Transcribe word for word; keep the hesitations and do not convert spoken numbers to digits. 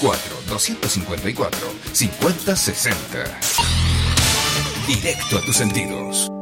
cuatro dos cinco cuatro cincuenta sesenta. Directo a tus sentidos.